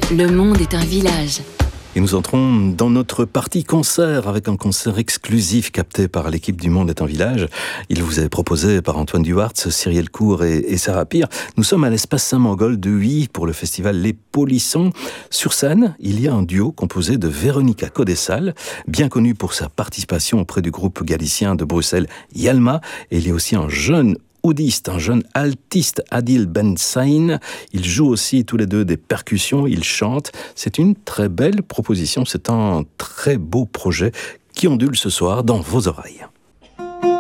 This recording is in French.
Le monde est un village. Et nous entrons dans notre partie concert avec un concert exclusif capté par l'équipe du Monde est un village. Il vous est proposé par Antoine Duhartz, Cyrielle Cour et Sarah Pire. Nous sommes à l'espace Saint-Mangol de Huy pour le festival Les Polissons. Sur scène, il y a un duo composé de Véronica Codessal, bien connue pour sa participation auprès du groupe galicien de Bruxelles Yalma. Et il y a aussi un jeune oudiste, un jeune altiste, Adil Ben Saïn. Ils jouent aussi tous les deux des percussions, ils chantent. C'est une très belle proposition, c'est un très beau projet qui ondule ce soir dans vos oreilles.